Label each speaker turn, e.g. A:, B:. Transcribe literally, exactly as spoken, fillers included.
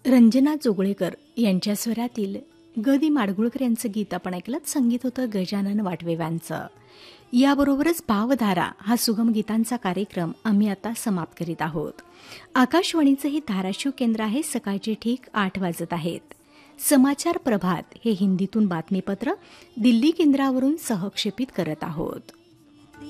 A: रंजना जोगळेकर यांच्या स्वरातील ग दि माडगुळकर यांचं गीत आपण ऐकलं. संगीत होतं गजानन वाटवेवांचं. याबरोबरच भावधारा हा सुगम गीतांचा कार्यक्रम आम्ही आता समाप्त करीत आहोत. आकाशवाणीचं हे धाराशिव केंद्र आहे. सकाळचे ठीक आठ वाजत आहेत. समाचार प्रभात हे हिंदीतून बातमीपत्र दिल्ली केंद्रावरून सहक्षेपित करत आहोत.